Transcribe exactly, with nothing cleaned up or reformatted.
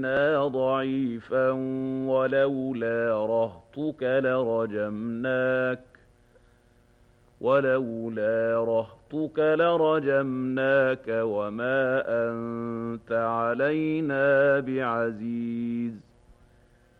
ضعيفا ولولا رهطك لرجمناك ولولا رهطك لرجمناك وما أنت علينا بعزيز